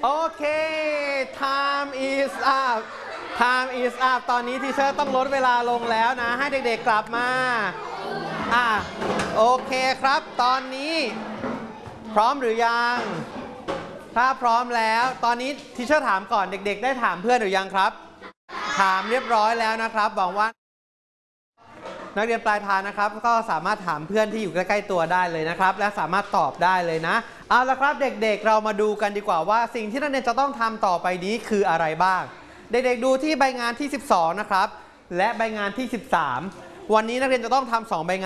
โอเค time is up time is up ตอนนี้ทีเชอร์ต้องลดเวลาลงแล้วนะให้เด็กๆกลับมาโอเคครับตอนนี้พร้อมหรือยังถ้าพร้อมแล้วตอนนี้ทีเชอร์ถามก่อนเด็กๆได้ถามเพื่อนหรือยังครับถามเรียบร้อยแล้วนะครับหวังว่านักเรียนปลายทางนะครับก็สามารถถามเพื่อนที่อยู่ใกล้ๆตัวได้เลยนะครับและสามารถตอบได้เลยนะเอาละครับเด็กๆเรามาดูกันดีกว่าว่าสิ่งที่นักเรียนจะต้องทำต่อไปนี้คืออะไรบ้างเด็กๆดูที่ใบงานที่12นะครับและใบงานที่13วันนี้นักเรียนจะต้องทำ2ใบงาน